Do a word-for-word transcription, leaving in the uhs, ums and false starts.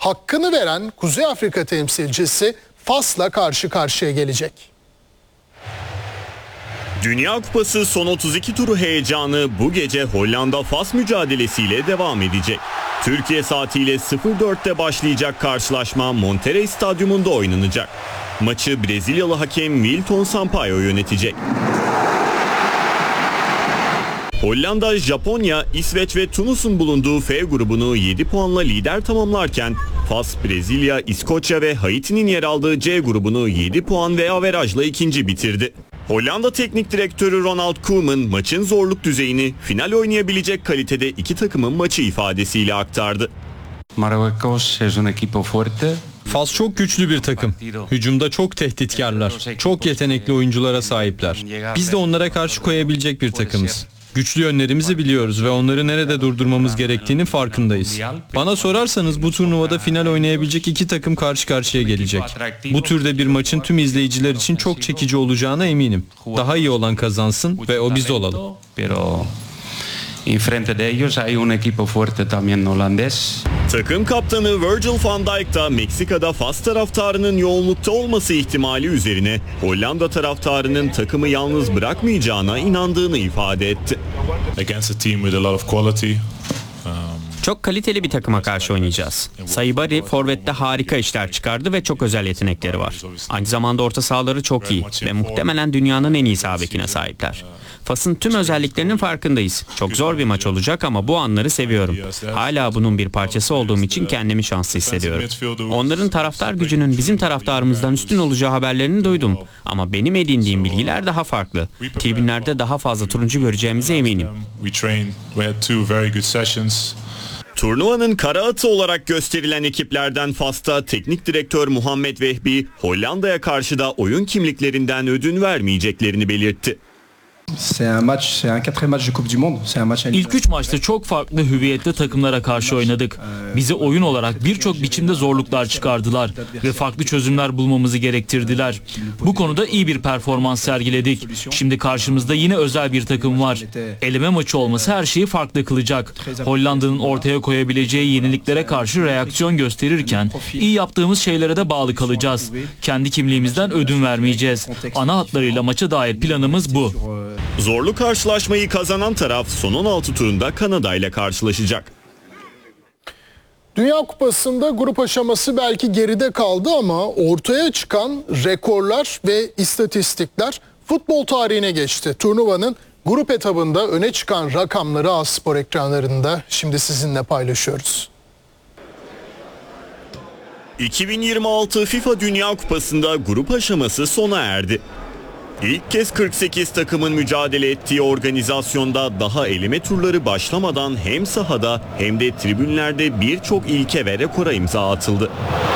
hakkını veren Kuzey Afrika temsilcisi Fas'la karşı karşıya gelecek. Dünya Kupası son otuz iki turu heyecanı bu gece Hollanda-Fas mücadelesiyle devam edecek. Türkiye saatiyle sıfır dörtte başlayacak karşılaşma Monterrey Stadyumunda oynanacak. Maçı Brezilyalı hakem Wilton Sampaio yönetecek. Hollanda, Japonya, İsveç ve Tunus'un bulunduğu F grubunu yedi puanla lider tamamlarken Fas, Brezilya, İskoçya ve Haiti'nin yer aldığı C grubunu yedi puan ve averajla ikinci bitirdi. Hollanda Teknik Direktörü Ronald Koeman maçın zorluk düzeyini final oynayabilecek kalitede iki takımın maçı ifadesiyle aktardı. Marruecos es un equipo fuerte. Fas çok güçlü bir takım. Hücumda çok tehditkarlar. Çok yetenekli oyunculara sahipler. Biz de onlara karşı koyabilecek bir takımız. Güçlü yönlerimizi biliyoruz ve onları nerede durdurmamız gerektiğinin farkındayız. Bana sorarsanız bu turnuvada final oynayabilecek iki takım karşı karşıya gelecek. Bu türde bir maçın tüm izleyiciler için çok çekici olacağına eminim. Daha iyi olan kazansın ve o biz olalım. Enfrente de ellos hay un equipo fuerte también holandés. Takım kaptanı Virgil van Dijk da Meksika'da Fas taraftarının yoğunlukta olması ihtimali üzerine Hollanda taraftarının takımı yalnız bırakmayacağına inandığını ifade etti. Against a team with a lot of quality. Çok kaliteli bir takıma karşı oynayacağız. Saibari forvette harika işler çıkardı ve çok özel yetenekleri var. Aynı zamanda orta sahaları çok iyi ve muhtemelen dünyanın en iyi sağ bekine sahipler. Fas'ın tüm özelliklerinin farkındayız. Çok zor bir maç olacak ama bu anları seviyorum. Hala bunun bir parçası olduğum için kendimi şanslı hissediyorum. Onların taraftar gücünün bizim taraftarımızdan üstün olacağı haberlerini duydum. Ama benim edindiğim bilgiler daha farklı. Tribünlerde daha fazla turuncu göreceğimize eminim. Turnuvanın kara atı olarak gösterilen ekiplerden Fas'ta teknik direktör Muhammed Vehbi, Hollanda'ya karşı da oyun kimliklerinden ödün vermeyeceklerini belirtti. İlk üç maçta çok farklı hüviyetli takımlara karşı oynadık. Bize oyun olarak birçok biçimde zorluklar çıkardılar ve farklı çözümler bulmamızı gerektirdiler. Bu konuda iyi bir performans sergiledik. Şimdi karşımızda yine özel bir takım var. Eleme maçı olması her şeyi farklı kılacak. Hollanda'nın ortaya koyabileceği yeniliklere karşı reaksiyon gösterirken iyi yaptığımız şeylere de bağlı kalacağız. Kendi kimliğimizden ödün vermeyeceğiz. Ana hatlarıyla maça dair planımız bu. Zorlu karşılaşmayı kazanan taraf son on altı turunda Kanada ile karşılaşacak. Dünya Kupası'nda grup aşaması belki geride kaldı ama ortaya çıkan rekorlar ve istatistikler futbol tarihine geçti. Turnuvanın grup etabında öne çıkan rakamları A Spor ekranlarında şimdi sizinle paylaşıyoruz. iki bin yirmi altı FIFA Dünya Kupası'nda grup aşaması sona erdi. İlk kez kırk sekiz takımın mücadele ettiği organizasyonda daha eleme turları başlamadan hem sahada hem de tribünlerde birçok ilke ve rekora imza atıldı.